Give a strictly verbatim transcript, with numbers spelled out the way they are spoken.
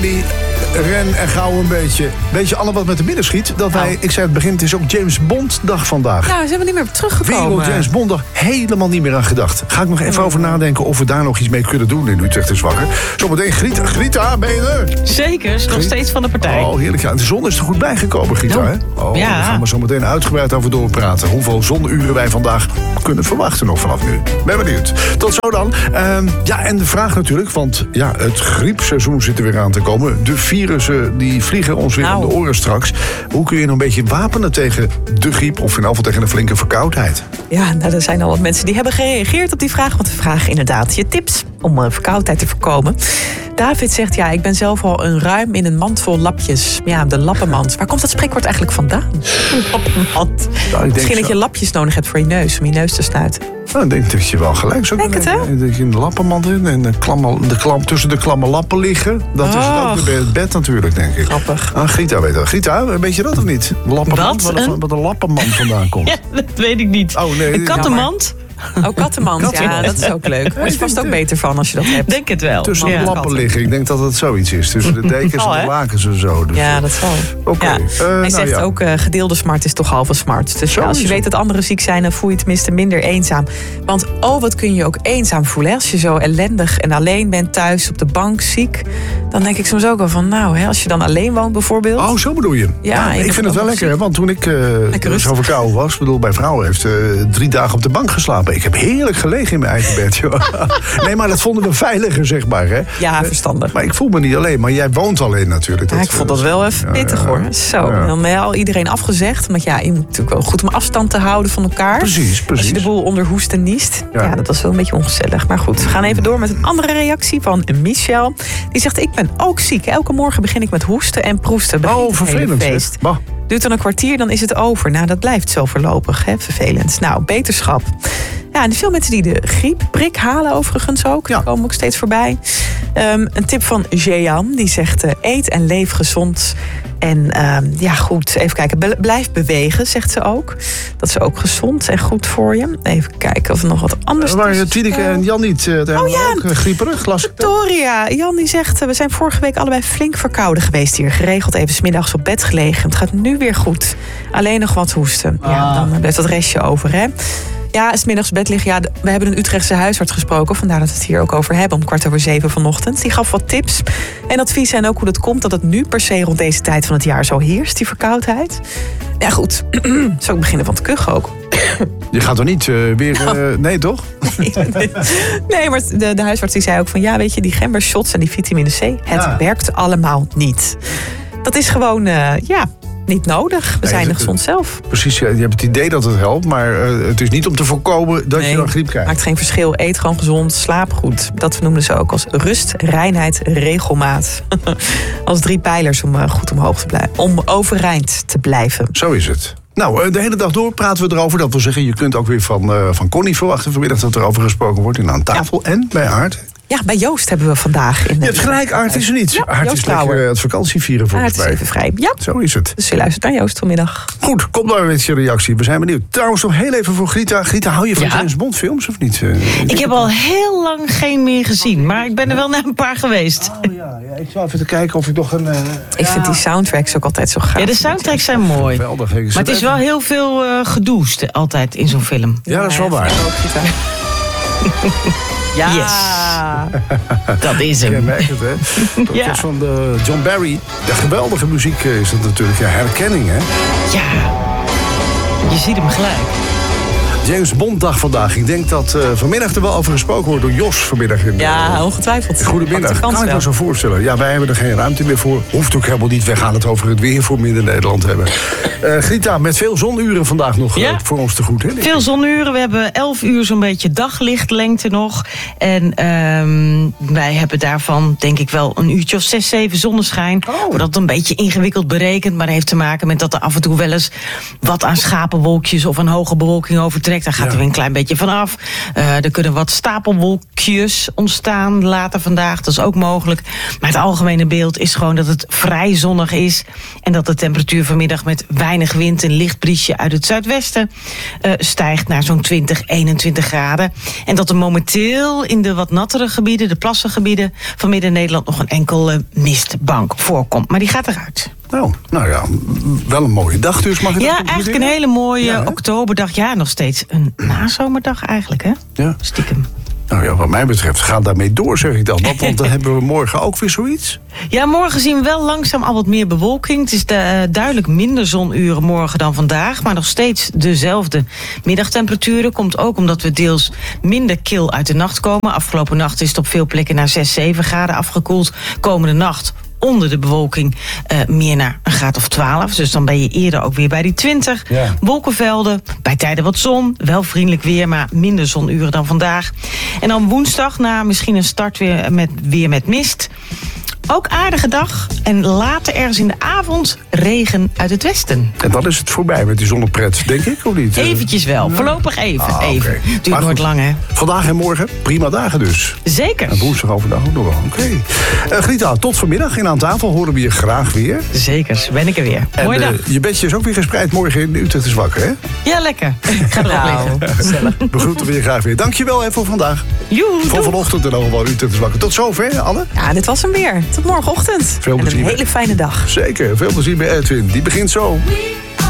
Melanie, ren en gauw een beetje. Weet je alle wat met de binnen schiet? Dat wij, ik zei het begin, het is ook James Bond dag vandaag. Nou, ze hebben niet meer op teruggekomen. Wereld James Bond dag, helemaal niet meer aan gedacht. Ga ik nog even over nadenken of we daar nog iets mee kunnen doen in Utrecht is wakker. Zometeen Grieta, Grieta, ben je er? Zeker, is nog Griet? steeds van de partij. Oh, heerlijk. Ja, de zon is er goed bijgekomen, Grieta, Oh. hè? Oh, Ja. Daar gaan we zo meteen uitgebreid over doorpraten. Hoeveel zonuren wij vandaag kunnen verwachten nog vanaf nu. Ben benieuwd. Tot zo dan. Ehm, ja, en de vraag natuurlijk, want ja, het griepseizoen zit er weer aan te komen. De virussen die vliegen ons weer Nou. om de oren straks. Hoe kun je nou een beetje wapenen tegen de griep of in ieder geval tegen een flinke verkoudheid? Ja, nou, er zijn al wat mensen die hebben gereageerd op die vraag. Want we vragen inderdaad je tips om uh, verkoudheid te voorkomen. David zegt, ja, ik ben zelf al een ruim in een mand vol lapjes. Ja, de lappenmand. Waar komt dat spreekwoord eigenlijk vandaan? Een lappenmand. Nou, ik denk Misschien dat zo- je lapjes nodig hebt voor je neus, om je neus te snuiten. Nou, ik denk dat je wel gelijk zou Denk kunnen het, hè? denken. Dat je in de lappenmand in en de klam, de klam, tussen de klamme lappen liggen. Dat is het ook Och. weer bij het bed natuurlijk, denk ik. Grappig. Ah, Grieta weet dat. Grieta, weet je dat of niet? Lappenmand, Wat? waar de, Een- waar de lappenmand vandaan komt. Ja, dat weet ik niet. Oh, nee, een ja, kattenmand? Oh, kattenmand. Ja, dat is ook leuk. Daar is vast ook beter van als je dat hebt. Denk het wel. Tussen Ja. de lappen liggen. Ik denk dat het zoiets is. Tussen de dekens Zal, en de hè? lakens en zo. Dus, Ja, eh, dat zal. Oké. Ja. Eh, Hij nou zegt ja. ook, uh, gedeelde smart is toch halve smart. Dus Zo ja, als is je weet het. dat anderen ziek zijn, dan voel je je tenminste minder eenzaam. Want oh, wat kun je je ook eenzaam voelen. Hè? Als je zo ellendig en alleen bent thuis op de bank, ziek. Dan denk ik soms ook wel van, nou, hè, als je dan alleen woont bijvoorbeeld. Oh, zo bedoel je? Ja, ik ik vind het ook wel nog lekker, hè, want toen ik uh, rustig. zo verkouden was, bedoel, bij vrouwen heeft uh, drie dagen op de bank geslapen. Ik heb heerlijk gelegen in mijn eigen bed, joh. Nee, maar dat vonden we veiliger, zeg maar, hè. Ja, verstandig. Maar ik voel me niet alleen, maar jij woont alleen natuurlijk. Ja, ik vond dat wel even Ja, pittig ja. hoor. Zo, Ja. dan ben je al iedereen afgezegd. Want ja, je moet natuurlijk wel goed om afstand te houden van elkaar. Precies, Als je precies. de boel onder hoest en niest. Ja. Ja. dat was wel een beetje ongezellig. Maar goed, we gaan even door met een andere reactie van Michel. Die zegt, ik ben ook ziek. Elke morgen begin ik met hoesten en proesten. Begint Oh, het hele vervelend. feest. Zeg. Bah. Duurt dan een kwartier, dan is het over. Nou, dat blijft zo voorlopig, hè? Vervelend. Nou, beterschap. Ja, en veel mensen die de griepprik halen overigens ook. Die Ja. komen ook steeds voorbij. Um, een tip van Jean, die zegt, uh, eet en leef gezond. En um, ja, goed, even kijken. Be- blijf bewegen, zegt ze ook. Dat is ook gezond en goed voor je. Even kijken of er nog wat anders Waar tussen Twiedeke staat. en Jan niet uh, Oh ja. ook uh, grieperig, las ik. Victoria, Jan die zegt, we zijn vorige week allebei flink verkouden geweest hier. Geregeld even 's middags op bed gelegen. Het gaat nu weer goed. Alleen nog wat hoesten. Ja, dan blijft dat restje over, hè. Ja, 's middags op bed liggen. Ja, de- we hebben een Utrechtse huisarts gesproken. Vandaar dat we het hier ook over hebben. Om kwart over zeven vanochtend. Die gaf wat tips en adviezen. En ook hoe dat komt dat het nu per se rond deze tijd van het jaar zo heerst. Die verkoudheid. Ja, goed. Zo beginnen van het kuchen ook. Je gaat er niet uh, weer... Uh, nee, toch? Nee, maar de, de huisarts die zei ook van... ja, weet je, die gembershots en die vitamine C... het Ja. werkt allemaal niet. Dat is gewoon, uh, ja, niet nodig. We Nee, zijn het- er gezond zelf. Precies, ja, je hebt het idee dat het helpt, maar uh, het is niet om te voorkomen dat je dan griep krijgt. Maakt geen verschil. Eet gewoon gezond, slaap goed. Dat noemden ze ook als rust, reinheid, regelmaat. Als drie pijlers om uh, goed omhoog te blijven. Om overeind te blijven. Zo is het. Nou, uh, de hele dag door praten we erover. Dat wil zeggen, je kunt ook weer van, uh, van Connie verwachten vanmiddag dat er over gesproken wordt in Aan Tafel en bij Aart. Ja, bij Joost hebben we vandaag. In Je hebt gelijk, Aart is er niet. Ja, Aart Joost is lekker Brouwer. uh, het vakantie vieren volgens Aart is mij. even vrij. Ja, Zo is het. dus je luistert naar Joost vanmiddag. Goed, kom maar met je reactie. We zijn benieuwd. Trouwens, nog heel even voor Grieta. Grieta, hou je van Ja. James Bond films of niet? Uh, Ik heb al heel lang geen meer gezien, maar ik ben er wel naar een paar geweest. Oh ja, ja, ik zal even te kijken of ik nog een... Uh, Ik vind die soundtracks ook altijd zo gaaf. Ja, de soundtracks zijn mooi. geweldig. Maar het is wel heel veel uh, gedoest altijd in zo'n film. Ja, dat is wel waar. vind ik ook, Gita. Ja. Yes. Dat is Jij hem. merkt het, hè? Dat Ja. is van de John Barry. De geweldige muziek is dat natuurlijk. Ja, herkenning, hè? Ja. Je ziet hem gelijk. James Bond dag vandaag. Ik denk dat uh, vanmiddag er wel over gesproken wordt door Jos vanmiddag. In, Ja, ongetwijfeld. Goedemiddag. Pakt de kans Kan ik me wel. zo voorstellen? Ja, wij hebben er geen ruimte meer voor. Hoeft ook helemaal niet. We gaan het over het weer voor Midden-Nederland hebben. Uh, Grieta, met veel zonuren vandaag nog uh, Ja. voor ons te goed, hè? Veel zonuren. We hebben elf uur zo'n beetje daglichtlengte nog. En um, wij hebben daarvan denk ik wel een uurtje of zes, zeven zonneschijn. Oh. Wordt dat een beetje ingewikkeld berekend. Maar dat heeft te maken met dat er af en toe wel eens wat aan schapenwolkjes of een hoge bewolking over te optrekt. Daar gaat Ja. er weer een klein beetje van af. Uh, er kunnen wat stapelwolkjes ontstaan later vandaag. Dat is ook mogelijk. Maar het algemene beeld is gewoon dat het vrij zonnig is. En dat de temperatuur vanmiddag met weinig wind, een licht briesje uit het zuidwesten, uh, stijgt naar zo'n twintig, eenentwintig graden. En dat er momenteel in de wat nattere gebieden, de plassengebieden van Midden-Nederland, nog een enkele mistbank voorkomt. Maar die gaat eruit. Nou, nou ja, wel een mooie dag dus. Mag ik Ja, dat eigenlijk een hele mooie Ja, hè? oktoberdag. Ja, nog steeds een nazomerdag eigenlijk, hè? Ja. Stiekem. Nou ja, wat mij betreft, ga daarmee door, zeg ik dan. Want, want dan hebben we morgen ook weer zoiets. Ja, morgen zien we wel langzaam al wat meer bewolking. Het is de, uh, duidelijk minder zonuren morgen dan vandaag, maar nog steeds dezelfde middagtemperaturen. Komt ook omdat we deels minder kil uit de nacht komen. Afgelopen nacht is het op veel plekken naar zes, zeven graden afgekoeld. Komende nacht onder de bewolking uh, meer naar een graad of twaalf. Dus dan ben je eerder ook weer bij die twintig. Ja. Wolkenvelden, bij tijden wat zon. Wel vriendelijk weer, maar minder zonuren dan vandaag. En dan woensdag, na misschien een start weer met, weer met mist. Ook aardige dag. En later ergens in de avond regen uit het westen. En dan is het voorbij met die zonnepret, denk ik, of niet? Eventjes wel. Voorlopig even. Ah, even. oké. Duurt Maar nooit goed. lang, hè? Vandaag en morgen, prima dagen dus. Zeker. En woensdag overdag ook nog wel. Oké. Okay. Uh, Grita, tot vanmiddag in Aan Tafel horen we je graag weer. Zeker, ben ik er weer. En Mooie dag. uh, je bedje is ook weer gespreid morgen in Utrecht is wakker, hè? Ja, lekker. Ik ga erop Nou, liggen. gezellig. We groeten we je graag weer. Dankjewel hè, voor vandaag. Joe, Voor doei. vanochtend en overal Utrecht is wakker. Tot zover, Anne. Ja, dit was hem weer. Tot morgenochtend. Veel en plezier. een hele fijne dag. Zeker. Veel plezier bij Edwin. Die begint zo. We